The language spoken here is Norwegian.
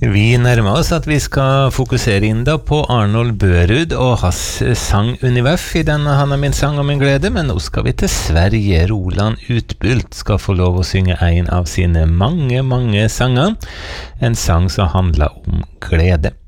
Vi nærmer oss at vi skal fokusere inn da på Arnold Børud og hans sang Univers I denne Han min sang og min glede, men nå skal vi til Sverige. Roland Utbult skal få lov å synge en av sine mange sanger, en sang som handler om glede.